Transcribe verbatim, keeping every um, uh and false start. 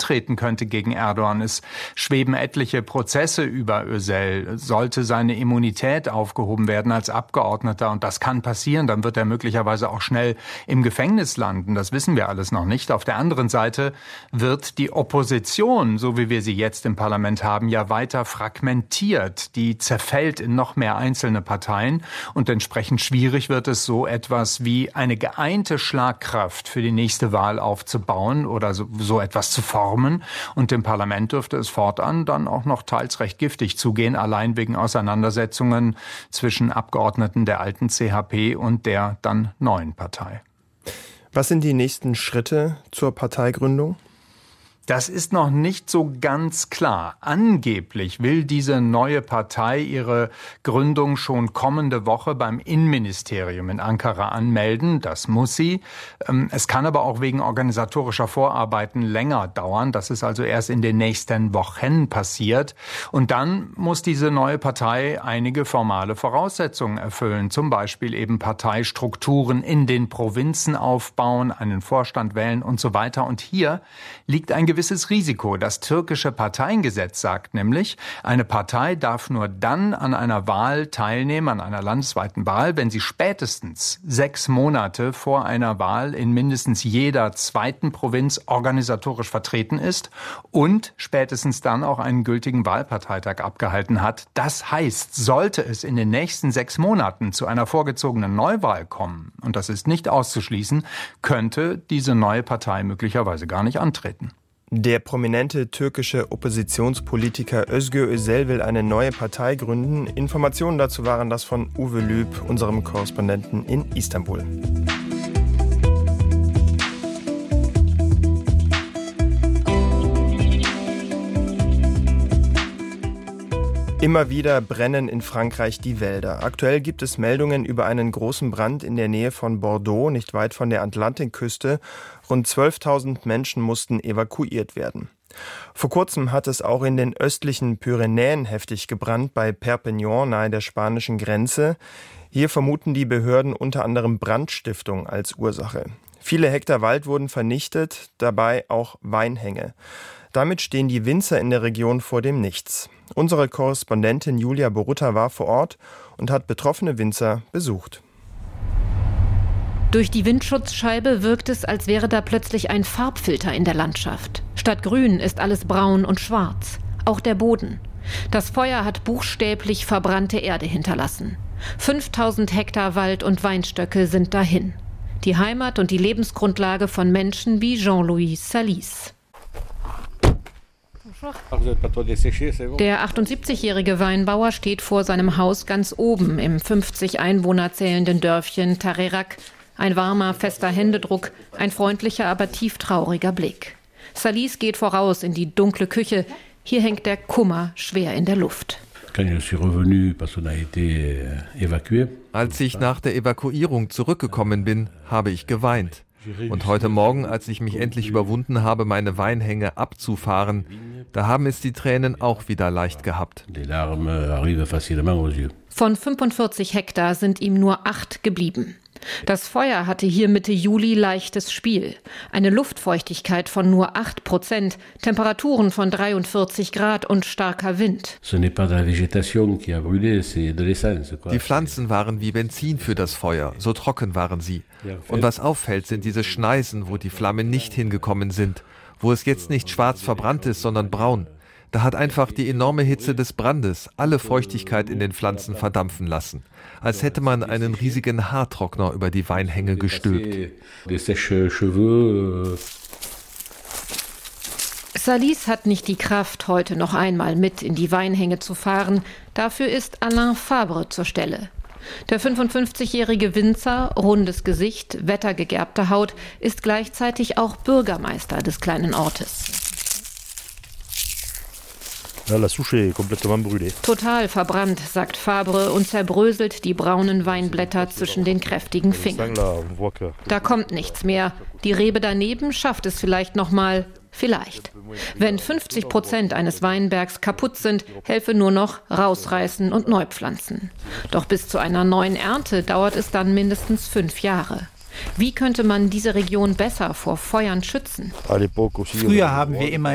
antreten könnte gegen Erdogan. Es schweben etliche Prozesse über Özel. Sollte seine Immunität aufgehoben werden als Abgeordneter, und das kann passieren, dann wird er möglicherweise auch schnell im Gefängnis landen. Das wissen wir alles noch nicht. Auf der anderen Seite wird die Opposition, so wie wir sie jetzt im Parlament haben, ja weiter fragmentiert. Die zerfällt in noch mehr einzelne Parteien, und entsprechend schwierig wird es, so etwas wie eine geeinte Schlagkraft für die nächste Wahl aufzubauen oder so, so etwas zu formen. Und dem Parlament dürfte es fortan dann auch noch teils recht giftig zugehen, allein wegen Auseinandersetzungen zwischen Abgeordneten der alten C H P und der dann neuen Partei. Was sind die nächsten Schritte zur Parteigründung? Das ist noch nicht so ganz klar. Angeblich will diese neue Partei ihre Gründung schon kommende Woche beim Innenministerium in Ankara anmelden. Das muss sie. Es kann aber auch wegen organisatorischer Vorarbeiten länger dauern. Das ist also erst in den nächsten Wochen passiert. Und dann muss diese neue Partei einige formale Voraussetzungen erfüllen. Zum Beispiel eben Parteistrukturen in den Provinzen aufbauen, einen Vorstand wählen und so weiter. Und hier liegt ein gewisses Risiko. Das türkische Parteiengesetz sagt nämlich, eine Partei darf nur dann an einer Wahl teilnehmen, an einer landesweiten Wahl, wenn sie spätestens sechs Monate vor einer Wahl in mindestens jeder zweiten Provinz organisatorisch vertreten ist und spätestens dann auch einen gültigen Wahlparteitag abgehalten hat. Das heißt, sollte es in den nächsten sechs Monaten zu einer vorgezogenen Neuwahl kommen, und das ist nicht auszuschließen, könnte diese neue Partei möglicherweise gar nicht antreten. Der prominente türkische Oppositionspolitiker Özgür Özel will eine neue Partei gründen. Informationen dazu waren das von Uwe Lüb, unserem Korrespondenten in Istanbul. Immer wieder brennen in Frankreich die Wälder. Aktuell gibt es Meldungen über einen großen Brand in der Nähe von Bordeaux, nicht weit von der Atlantikküste. Rund zwölftausend Menschen mussten evakuiert werden. Vor kurzem hat es auch in den östlichen Pyrenäen heftig gebrannt, bei Perpignan nahe der spanischen Grenze. Hier vermuten die Behörden unter anderem Brandstiftung als Ursache. Viele Hektar Wald wurden vernichtet, dabei auch Weinhänge. Damit stehen die Winzer in der Region vor dem Nichts. Unsere Korrespondentin Julia Borutta war vor Ort und hat betroffene Winzer besucht. Durch die Windschutzscheibe wirkt es, als wäre da plötzlich ein Farbfilter in der Landschaft. Statt grün ist alles braun und schwarz, auch der Boden. Das Feuer hat buchstäblich verbrannte Erde hinterlassen. fünftausend Hektar Wald und Weinstöcke sind dahin. Die Heimat und die Lebensgrundlage von Menschen wie Jean-Louis Salis. Der achtundsiebzigjährige Weinbauer steht vor seinem Haus ganz oben im fünfzig Einwohner zählenden Dörfchen Tarerac. Ein warmer, fester Händedruck, ein freundlicher, aber tieftrauriger Blick. Salis geht voraus in die dunkle Küche. Hier hängt der Kummer schwer in der Luft. Als ich nach der Evakuierung zurückgekommen bin, habe ich geweint. Und heute Morgen, als ich mich endlich überwunden habe, meine Weinhänge abzufahren, da haben es die Tränen auch wieder leicht gehabt. Von fünfundvierzig Hektar sind ihm nur acht geblieben. Das Feuer hatte hier Mitte Juli leichtes Spiel. Eine Luftfeuchtigkeit von nur acht Prozent, Temperaturen von dreiundvierzig Grad und starker Wind. Die Pflanzen waren wie Benzin für das Feuer, so trocken waren sie. Und was auffällt, sind diese Schneisen, wo die Flammen nicht hingekommen sind, wo es jetzt nicht schwarz verbrannt ist, sondern braun. Da hat einfach die enorme Hitze des Brandes alle Feuchtigkeit in den Pflanzen verdampfen lassen. Als hätte man einen riesigen Haartrockner über die Weinhänge gestülpt. Salis hat nicht die Kraft, heute noch einmal mit in die Weinhänge zu fahren. Dafür ist Alain Fabre zur Stelle. Der fünfundfünfzigjährige Winzer, rundes Gesicht, wettergegerbte Haut, ist gleichzeitig auch Bürgermeister des kleinen Ortes. Total verbrannt, sagt Fabre und zerbröselt die braunen Weinblätter zwischen den kräftigen Fingern. Da kommt nichts mehr. Die Rebe daneben schafft es vielleicht noch mal. Vielleicht. Wenn fünfzig Prozent eines Weinbergs kaputt sind, helfe nur noch rausreißen und neu pflanzen. Doch bis zu einer neuen Ernte dauert es dann mindestens fünf Jahre. Wie könnte man diese Region besser vor Feuern schützen? Früher haben wir immer